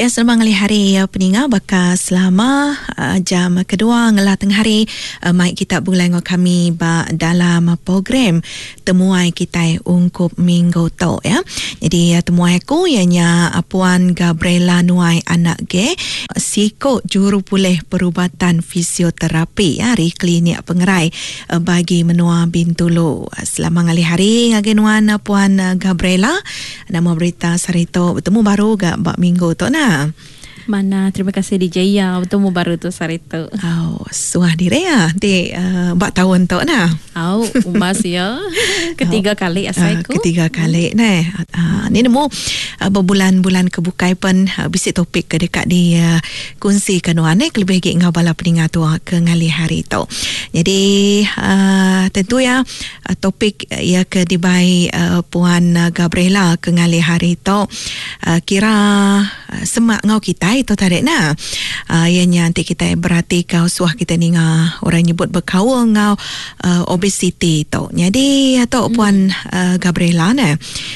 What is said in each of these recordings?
Ya, selamat hari peninga baka selama jam kedua ngelah tengah hari mai kita bulan kami dalam program temuai kita ungkup minggu tu ya. Jadi temuai aku ianya Puan Gabriela Nuai anak ge siko juru pulih perubatan fisioterapi ya di klinik Pengerai bagi menua Bintulu. Selamat hari ngagenuan Puan Gabriela. Nama berita sarito bertemu baru gak bak minggu tu nah. Mana, terima kasih DJ ya bertemu baru tu sarito. Suah diri ya di bak tahun tu nah. Umas ya. Ketiga kali asaiku. Ketiga kali nah. Ni nemu berbulan-bulan kebukai pun bisi topik ke dekat di kunci kanuan lebih lagi ngabala peningat tu ke ngali hari tu. Jadi tentu ya topik ya ke dibai Puan Gabriela ke ngali hari tu kira semak ngau kita itu tadi nah. Ianya nanti kita berarti kau suah kita ni orang nyebut berkawa ngau obesity tu. Jadi atau Puan Gabriela nah.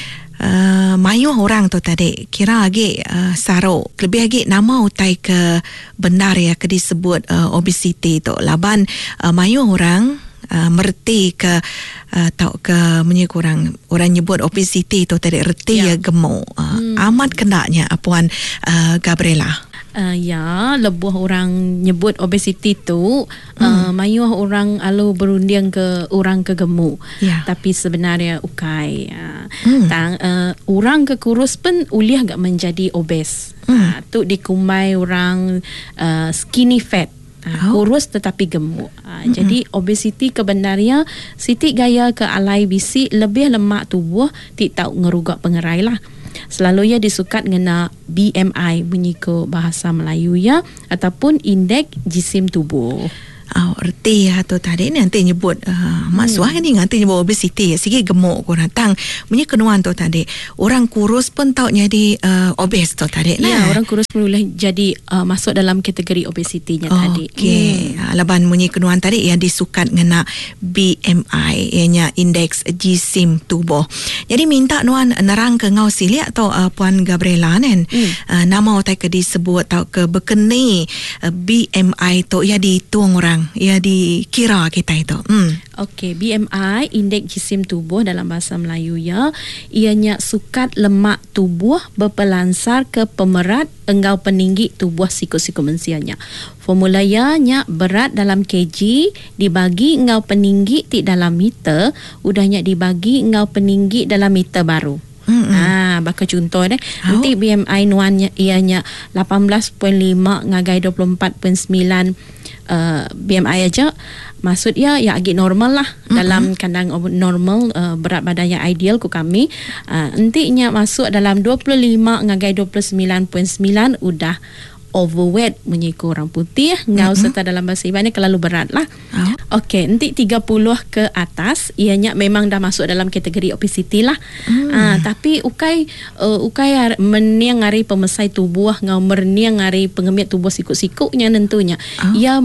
Mayu orang tu tadi kira lagi saro lebih lagi nama utai ke benar ya ke disebut obesity tu laban mayu orang merti ke tau ke menyekurang orang nyebut obesity tu tadi reti ya gemuk amat kendaknya Puan Gabriela. Ya, lebuh orang nyebut obesity tu mayuh orang alu berunding ke orang ke gemuk. Tapi sebenarnya ukai. Orang ke kurus pun uliah gak menjadi obes. Tu dikumai orang skinny fat. Kurus tetapi gemuk. Jadi obesity kebenarnya siti gaya ke alai bisi lebih lemak tubuh tik tahu ngerugak pengerai lah. Selalunya disukat ngena BMI menyiko bahasa Melayu ya ataupun indeks jisim tubuh. Erti ya tu tadi nanti nyebut masuah ni nanti nyebut obesity sikit gemuk kurang tang punya kenuan tu tadi orang kurus pun tau jadi obes tu tadi ya orang kurus pun boleh jadi masuk dalam kategori obesity-nya tadi. Okey. Laban punya kenuan tadi yang disukat ngena BMI ianya indeks jisim tubuh. Jadi minta nuan nerang ke ngau silia atau Puan Gabriela kan nama otai ke disebut tau ke berkeni BMI tu ya dituang orang ya dikira kita itu. Okey, BMI indeks jisim tubuh dalam bahasa Melayu ya, ianya sukat lemak tubuh berpelansar ke pemerat engau peninggi tubuh siku-siku manusianya. Formulanya berat dalam kg dibagi engau peninggi ti dalam meter, udahnya dibagi engau peninggi dalam meter baru. Baka contoh nanti BMI nuannya ianya 18.5 ngagai 24.9 BMI aja maksudnya ya agak normal lah dalam kandang normal berat badan yang ideal ku kami nantinya masuk dalam 25 ngagai 29.9 udah overweight menyiku orang putih ngau serta dalam bahasa Iban ni terlalu berat lah. Okey, nanti 30 ke atas ianya memang dah masuk dalam kategori obesity lah. Tapi ukai meniang hari pemesai tubuh ngau meniang hari pengemit tubuh sikuk-sikuknya tentunya. Ia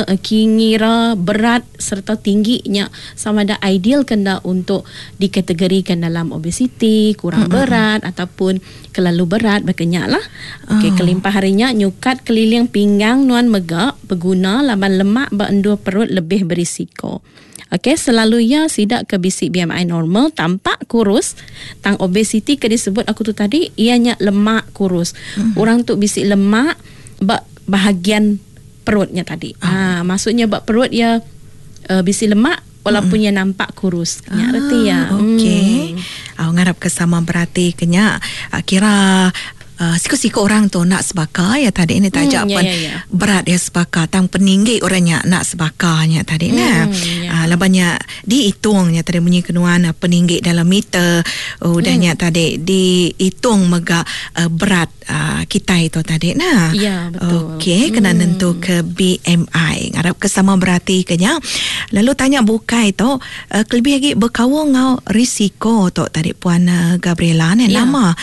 mengira berat serta tingginya sama ada ideal kena untuk dikategorikan dalam obesity, kurang berat ataupun terlalu berat berkenyak lah. Okey, kelimpah harinya nyukat keliling pinggang nuan megak berguna laban lemak berendur perut lebih berisiko. Okey, selalunya sidak ke bisik BMI normal tampak kurus tang obesity ke disebut aku tu tadi ianya lemak kurus. Orang tu bisik lemak bahagian perutnya tadi. Maksudnya perut ya bisik lemak walaupun ia nampak kurus. Ngerti ya? Okey. Ngarap kesama berarti kenya kira siku-siku orang tu nak sebaka ya tadi ini tajak berat ya sebaka tang peninggi orangnya nak sebakanya tadi labannya dihitungnya tadi bunyi kenuan peninggi dalam meter udahnya tadi dihitung mega berat kita itu tadi ya betul. Okey, kena nentu ke BMI ngarap kesama berarti kenya lalu tanya bukai tu lebih lagi berkawa ngau risiko tu tadi Puan Gabriela nama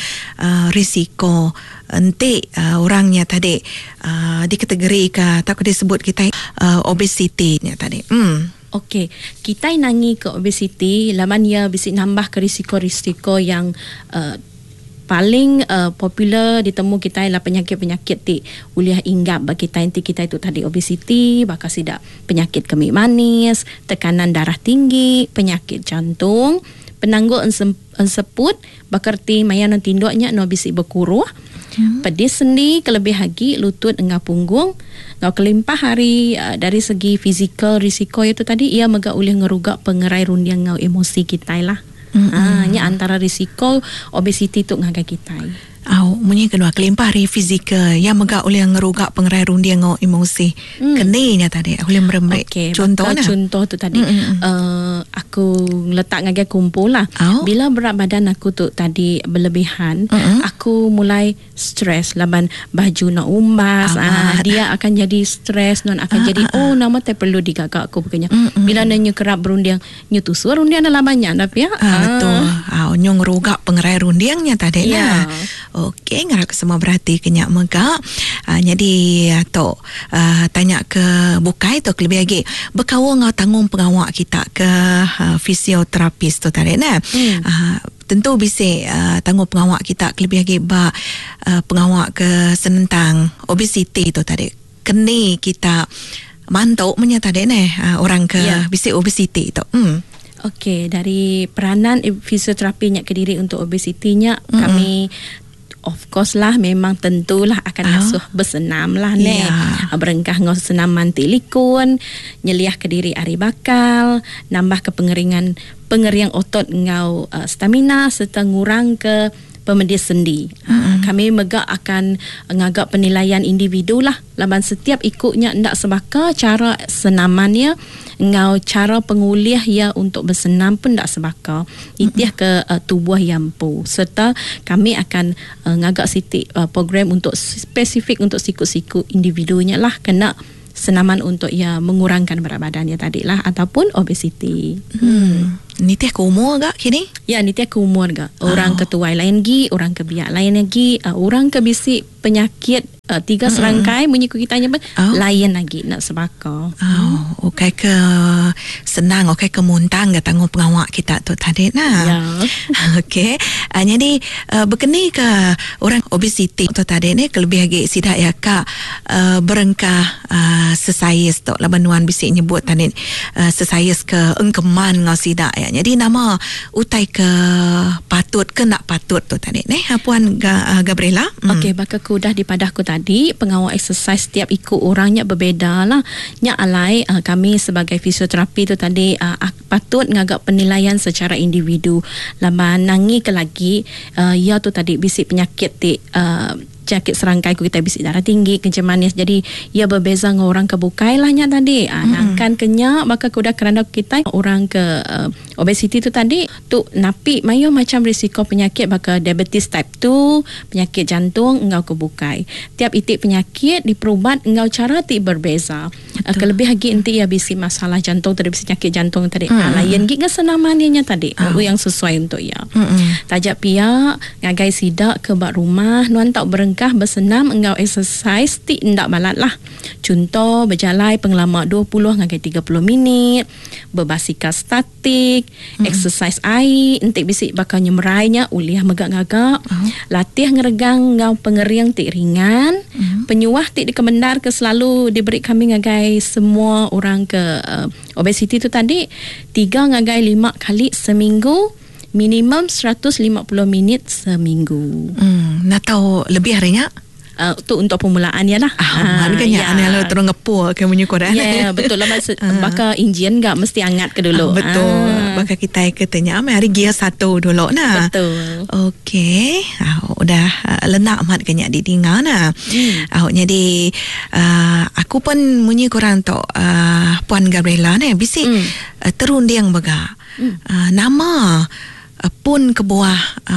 risiko nanti orangnya tadi dikategorikan tak disebut kita obesity nya tadi. Okey, kita nangi ke obesity laman ia bisa nambah ke risiko-risiko yang paling popular ditemu kita ialah penyakit-penyakit ti uliah inggap bagi kita itu tadi obesiti, bakal sidak penyakit kemih manis, tekanan darah tinggi, penyakit jantung, penangguh enseput, bakerti mayan tindoknya no bisi berkuruh, pedis sendi, kelebih hagi lutut engau punggung, ngau kelimpah hari dari segi fizikal risiko itu tadi ia mega ulih ngerugak pengerai rundiang ngau emosi kita lah. Nya antara risiko obesiti tu ngagai kita. Munyi kedua kelimpah hari fizikal yang mega oleh ngerugak pengerai rundi ngau emosi. Kenenya tadi oleh meremrek. Okay, contohnya contoh tu tadi aku letak ngagai kumpul lah. Bila berat badan aku tu tadi berlebihan, aku mulai stres laban baju nak umbas. Dia akan jadi stres, non akan jadi nama tak perlu digagak aku begini. Bila nanya kerap berundiang nyutusu rundiang dalam banyak tapi betul. Nyong ngerugak pengerai rundiangnya tadi lah. Okey, ngarap semua berhati kenyak megak. Jadi tok tanya ke bukai tok lebih lagi berkawa ngau tanggung pengawak kita ke fisioterapis tu tadi nah. Tentu bisa tanggung pengawak kita lebih lagi pengawak ke senentang obesiti tu tadi. Kini kita mantau menyata tadi orang ke bisa obesiti tu. Okey, dari peranan fisioterapi nya Kediri untuk obesitinya kami of course lah memang tentulah akan asuh bersenam lah berengkah ngau senam mantilikun, nyeliah Kediri ari bakal, nambah ke pengeriang otot ngau stamina serta ngurang ke pemedis sendi. Kami megak akan ngagak penilaian individu lah. Laban setiap ikutnya ndak sebaka cara senamannya, ngau cara pengulih ya untuk bersenam pun ndak sebaka. Itiah ke tubuh yang pu. Serta kami akan ngagak siti program untuk spesifik untuk siku-siku individunya lah kena senaman untuk mengurangkan berat badannya tadi lah ataupun obesiti. Ni teh ke umur gak kini? Ya, ni teh ke umur gak. Orang ketuai lain gi, orang ke biak lain lagi, orang ke bisi penyakit 3 serangkai menyiku kitanya lain lagi nak sebaka. Okey ke senang, okey ke muntang gak tanggung pengawak kita tu tadi nah. Okey. Jadi berkeni ke orang obesiti tu tadi ni kelebih lagi sidak ya kak berengkah sesaiz tu labanuan bisi nyebut tadi sesaiz ke engkeman ngau sidak ya. Jadi nama utai ke patut ke nak patut tu tadi ni Puan Gabriela. Okey, bakal kudah di padahku tadi pengawal exercise setiap ikut orangnya berbeza lah. Nya alai kami sebagai fisioterapi tu tadi patut ngagak penilaian secara individu. Lama nangi ke lagi ya tu tadi bisik penyakit penyakit serangkai kita bisik darah tinggi, kencing manis. Jadi ia berbeza dengan orang kebukai lahnya tadi. Nangkan kenyak bakal kuda kerana kita orang ke obesiti tu tadi tu napi mayo macam risiko penyakit bakal diabetes type 2, penyakit jantung engau kebukai. Tiap itik penyakit diperubat engau cara ti berbeza. Kelebih lagi enti ia bisi masalah jantung tadi bisi penyakit jantung tadi. Lain gig senamannya tadi yang sesuai untuk ia. Tajak pia ngagai sidak ke bak rumah nuan tak berengkah bersenam engau exercise ti ndak balat lah. Contoh berjalai pengelama 20 ngagai 30 minit, berbasikal statik, exercise air, entik bisik bakal nyemerainya uliah megak-gagak, latih ngeregang ngau pengeriang ti ringan, penyuah ti dikemendar ke selalu diberi kami ngagai semua orang ke obesiti tu tadi 3 ngagai 5 kali seminggu, minimum 150 minit seminggu. Nak tahu lebih harinya? Tu untuk permulaan ya lah. Maknanya ane lo terus ngepul ke punya Quran. Ya, betul lah. Bakal Indian enggak mesti hangat ke dulu. Betul. Bakal kita katanya hari gear 1 dulu nah. Betul. Okey. Udah lenak amat kenyak di tinggal nah. Jadi aku pun munyi korang tok Puan Gabriela ni bisik terundiang baga. Nama pun ke buah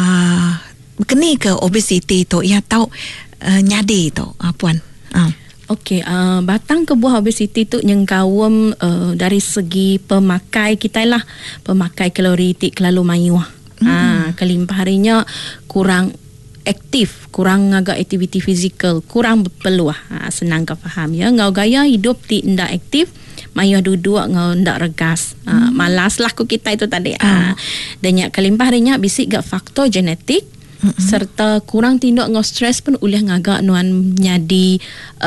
keni ke obesiti tu ya tahu nyadi tu Puan. Okey, batang ke buah obesiti tu yang kawam dari segi pemakai kita lah, pemakai kalori tik kelalu mayuah. Kelimpah harinya kurang aktif, kurang agak aktiviti fizikal, kurang berpeluah. Senang ke faham ya. Ngau gaya hidup ti ndak aktif, mayuh duduk ngau ndak regas. Malas lah ku kita itu tadi. Dan nya kelimpah harinya bisik gak faktor genetik serta kurang tindak ngau stres pun boleh ngagak nuan nyadi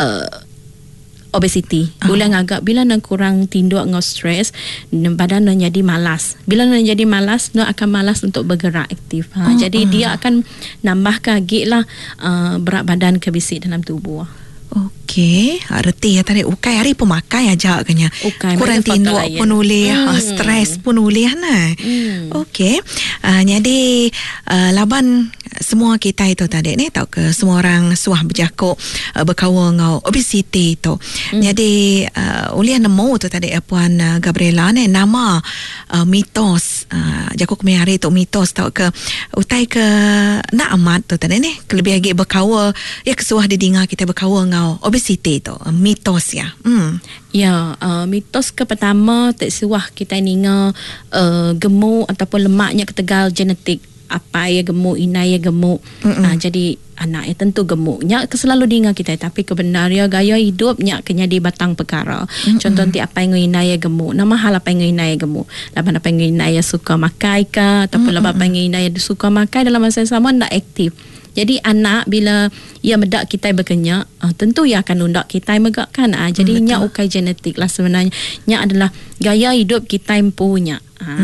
obesity. Boleh ngagak bila nak kurang tindak ngau stres, badan nak jadi malas. Bila nak jadi malas, nak akan malas untuk bergerak aktif. Jadi dia akan nambah kagik lah berat badan kebisik dalam tubuh. Okey, reti ya tadi ukai hari pemakai aja kanya. Kurang tindak pun boleh, stres pun boleh nah. Okey. Jadi laban semua kita itu tadi ni tahu ke semua orang suah berjakuk berkawal ngau obesity itu. Jadi ulian nemu tu tadi Puan Gabriela ni nama mitos jakuk kami hari tu mitos tahu ke utai ke nak amat tu tadi ni kelebih lagi berkawal ya kesuah didengar kita berkawal ngau obesity tu mitos ya. Ya, mitos ke pertama tak suah kita ninga gemuk ataupun lemaknya ketegal genetik. Apa ya gemuk, ina ya gemuk. Jadi anak ya tentu gemuknya selalu dengar kita, tapi kebenarnya gaya hidupnya kena di batang perkara. Contoh nanti apa yang ina ya gemuk, nama hal apa yang ina ya gemuk, laban apa yang ina ya suka makai ke ataupun laban apa yang ina ya suka makai dalam masa yang sama tidak aktif. Jadi anak bila ia medak kita berkenyak, tentu ia akan undak kita megakkan. Jadi nya ukai genetik lah sebenarnya. Nya adalah gaya hidup kita yang punya.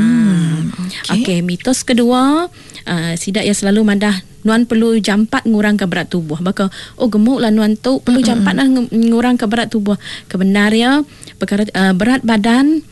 Okey, mitos kedua, sidak ia selalu madah nuan perlu jampat ngurangkan berat tubuh. Baka gemuk lah nuan tu perlu jampat lah ngurangkan berat tubuh. Kebenarnya perkara berat badan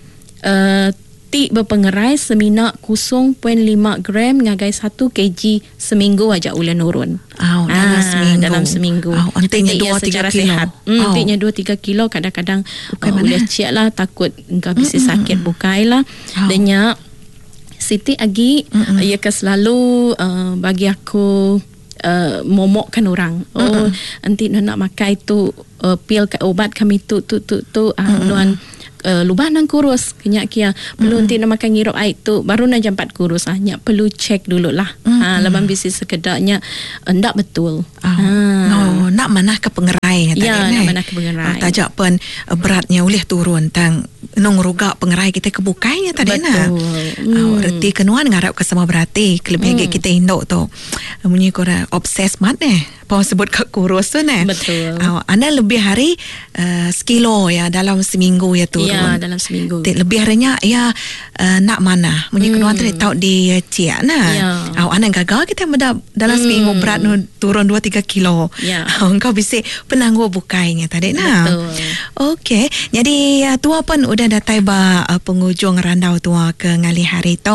ti berpengerai semina 0.5 gram ngagai 1 kg seminggu aja boleh nurun. Dalam seminggu. Antinya 2-3 kilo. Antinya 2-3 kilo kadang-kadang boleh cek lah, takut engkau bisa sakit bukai lah. Danya Siti Agi ia ke selalu bagi aku momokkan orang. Nanti nak makai tu pil obat kami tu nuan lubang nang kurus kenyak kia perlu nanti nak makan ngirup air tu baru nak jampat kurus nyak perlu cek dulu lah. Laban bisi sekedarnya ndak betul. Nak mana ke pengerai tadi nak mana ke pengerai. Tajak pun beratnya boleh turun tang nong ruga pengerai kita kebukainya tadi nah. Reti kenuan ngarap ke sama berarti kelebih kita indok tu. Munyi kora obses mat Pau sebut kat kurus tu Betul. Anda lebih hari sekilo ya dalam seminggu ya turun. Ya, dalam seminggu. Lebih harinya ya nak mana. Munyi kenuan tu tahu di ciak nah. Anda gagal kita meda dalam seminggu berat turun 2-3 kilo. Engkau bisa penangguh bukainya tadi nah. Betul. Okey. Jadi tua pun udah datai ba penghujung randau tua ke ngali hari tu.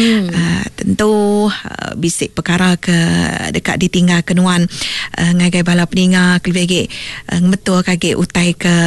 Tentu bisik perkara ke dekat ditinggal kenuan ngagai bala peninga kelebih betul kage utai ke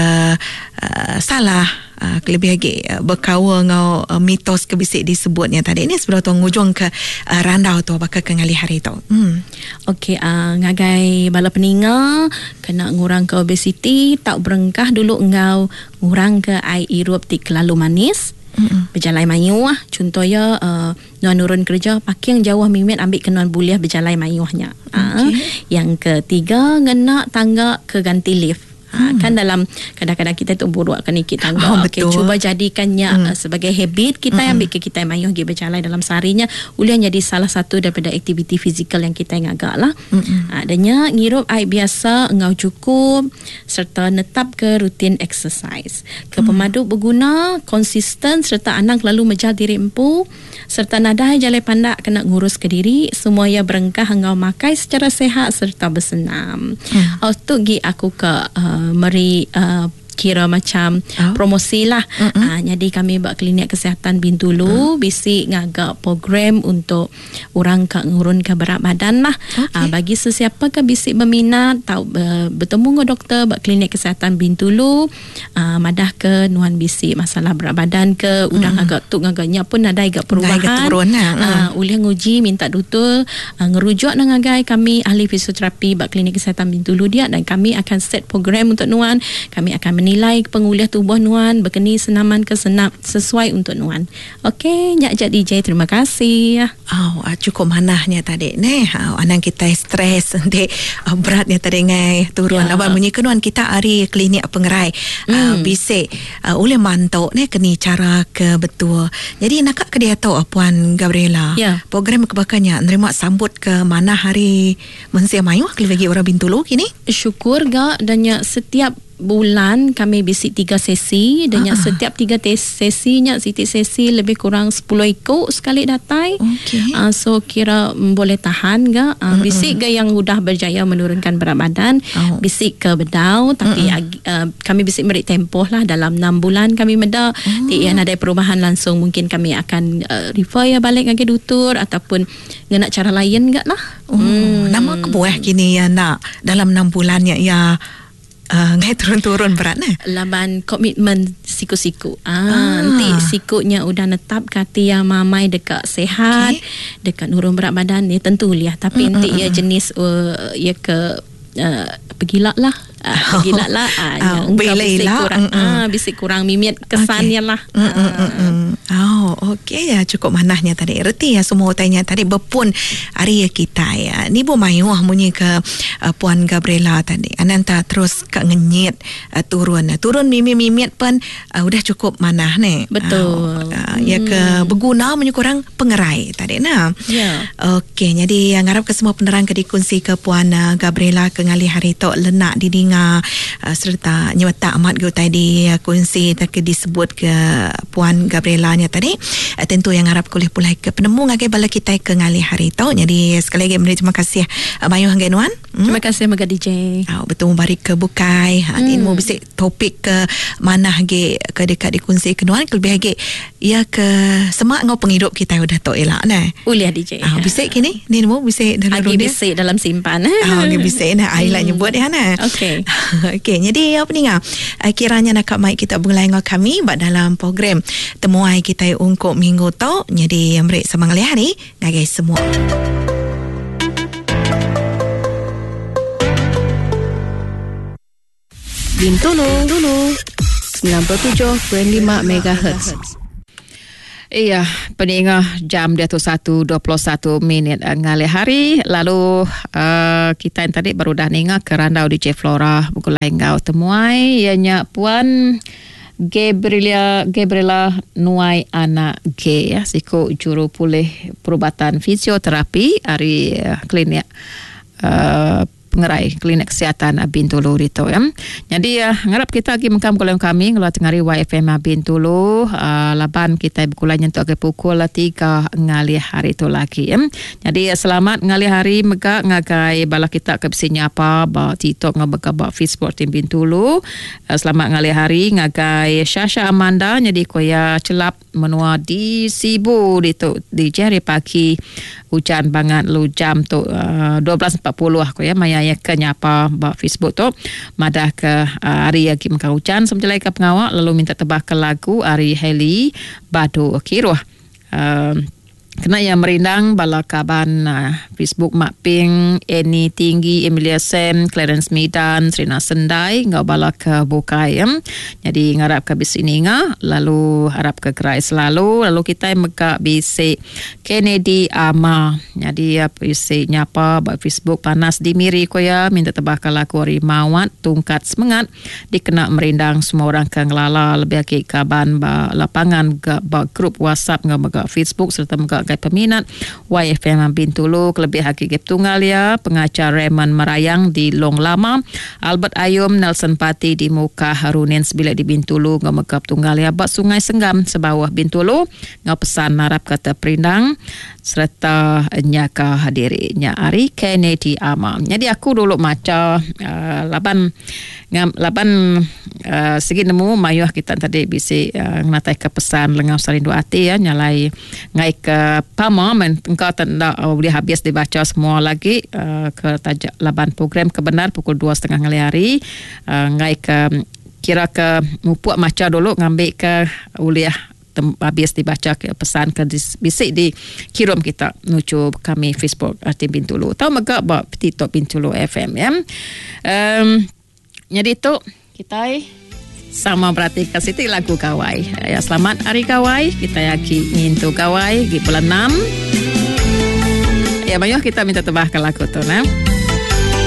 salah kelebih lagi berkawa ngau mitos kebisik disebutnya tadi ni sebelum tu ngujung ke randau tu bakal ke ngali hari tu. Okey, ngagai bala peninga kena ngurang ke obesity, tak berengkah dulu engau ngurang ke air irup ti kelalu manis. Berjalai mayuah contohnya nuan nurun kerja pakai yang jauh mimet ambil kenuan buliah berjalai mayuahnya. Yang ketiga ngena tangga ke ganti lift. Kan dalam kadang-kadang kita tu buruakkan ikit tangga. Cuba jadikannya sebagai habit kita ambil ke kita mayuh pergi berjalan dalam seharinya boleh jadi salah satu daripada aktiviti fizikal yang kita agak lah. Adanya ngirup air biasa engau cukup serta netap ke rutin exercise. Ke pemadu berguna konsisten serta anak lalu menjal diri empu serta nadai jalai pandak kena ngurus ke diri semua ia berengkah engau makai secara sehat serta bersenam. Tu gi aku ke meri kira macam promosi lah. Jadi kami buat klinik kesihatan Bintulu bisi ngagak program untuk orang ke ngurun ke berat badan lah. Bagi sesiapa ke bisi berminat tahu bertemu dengan doktor buat klinik kesihatan Bintulu madah ke nuan bisi masalah berat badan ke udang agak tuk agaknya pun ada agak perubahan. Ulih nguji minta doktor ngerujuk dengan agai kami ahli fisioterapi buat klinik kesihatan Bintulu dia dan kami akan set program untuk nuan. Kami akan nilai penguliah tubuh Nuan berkeni senaman ke senap sesuai untuk Nuan. Okey, Nyak DJ, terima kasih. Cukup manahnya tadi ni. Anang kita stres nanti beratnya tadi ngai turun. Abang bunyi kenuan kita hari klinik pengerai. Bisik oleh mantok ni keni cara ke betul. Jadi nak ke dia tahu Puan Gabriela. Program kebakannya nerima sambut ke mana hari mensia mayu kalau bagi orang Bintulu kini. Syukur ga dan setiap bulan kami bisik 3 sesi dan setiap 3 sesinya sesi lebih kurang 10 ekor sekali datai. So kira boleh tahan ga. Bisik ga yang sudah berjaya menurunkan berat badan, bisik ke bedau tapi kami bisik beri tempoh lah dalam 6 bulan kami meda. Tiada ada perubahan langsung mungkin kami akan refer ya balik ke doktor ataupun nak cara lain ga lah. Nama kebuah kini ya nak dalam 6 bulannya ya ngai turun-turun berat nah. Laban komitmen siku-siku. Nanti sikunya udah netap kata ya mamai dekat sehat, dekat nurun berat badan ni tentu lihat tapi nanti ya jenis ya ke pergilak lah. Pergilak lah. Bisik kurang mimit kesannya lah. Okey ya, cukup manahnya tadi. Erti ya semua tanya tadi berpun hari kita ya. Ni bu mayu munyi ke Puan Gabriela tadi. Ananta terus ke ngenyit turun mimit pun udah cukup manah ni. Betul. Ya ke berguna munyi kurang pengerai tadi nah. Okey, jadi ngarap ke semua penerang ke dikunci ke Puan Gabriela ke ngali hari tok lenak didinga serta nyata amat go tadi kunci tak disebut ke Puan Gabriela nya tadi. Tentu yang harap boleh pulai ke penemu ngagai bala kita ke ngali hari tau. Jadi sekali lagi terima kasih Bayu Hanggai Nuan. Terima kasih Maga DJ. Betul barik ke bukai. Ini mau bisik topik ke mana hage ke dekat dikunci ke Nuan lebih hage ya ke semak ngau penghidup kita udah tau elak nah. Uliah DJ. Bisik kini ni mau bisik dalam dunia. Bisik dalam simpan. Bisik nah ai lah nyebut dia nah. Okey. Okey, jadi apa ni kiranya nak mic kita bunglai ngau kami bak dalam program temuai kita untuk minggu tau. Jadi amrik sama ngali hari ngagai semua. Bintulu 97.5 MHz. Iya, peningah jam dia tu 1:21 ngali hari. Lalu kita yang tadi baru dah ninga ke Randau DJ Flora buku lain kau temuai ianya Puan Gabriela Nuai Anak G ya, siku juru pulih perubatan fisioterapi hari klinik pengerai klinik kesihatan Bintulu Rito ya. Jadi ngarap kita lagi mengkam kolom kami kalau tengari YFM Bintulu laban kita bukulan untuk ke pukul 3 ngali hari itu lagi ya. Jadi selamat ngali hari mega ngagai bala kita ke bisinya apa ba TikTok ngabaka ba Facebook tim Bintulu. Selamat ngali hari ngagai Syasha Amanda jadi koya celap menua di Sibu di jari pagi hujan banget lu jam tu 12.40 aku ya maya ya ke nyapa ba Facebook tu madah ke hari lagi maka hujan semenjak ke pengawak lalu minta tebah ke lagu Ari Heli Badu Kiruh kena yang merindang bala kaban Facebook Mak Ping, Eni Tinggi, Emilia Sam, Clarence Midan, Serina Sendai ngau bala ke bukai jadi ngarap ke bis ini lalu harap ke gerai selalu lalu kita mega bisik Kennedy Ama jadi bisik nyapa ba Facebook panas di miri ko ya minta tebah ke lagu Rimawat tungkat semangat dikena merindang semua orang ke ngelala lebih lagi kaban ba lapangan ba grup WhatsApp ngau Facebook serta mega sebagai peminat YFM Bintulu kelebih hakikip tunggal ya pengacar Raymond Merayang di Long Lama Albert Ayum Nelson Pati di Muka Harunin Sebila di Bintulu ngamegap tunggal ya bak Sungai Senggam sebawah Bintulu ngau pesan narap kata perindang serta nyaka hadirinya Ari Kennedy Amam. Jadi aku dulu maca laban segi nemu mayuh kita tadi bisi ngatai ke pesan lengau sarindu ati ya nyalai ngai ke pama men engkau tanda boleh habis dibaca semua lagi ke tajak laban program kebenar pukul 2:30 hari ngai ke kira ke mupuak maca dulu ngambil ke uliah habis dibaca ke pesan ke bisik di kirim kita nuju kami Facebook tim Bintulu tahu mega ba TikTok Bintulu FM ya. Jadi tu kita sama berarti ke Siti lagu Kawai. Ya, selamat Hari Kawai. Kita yaki ngintu Kawai di bulan 6. Ya, banyak kita minta tebah ke lagu tu, nah.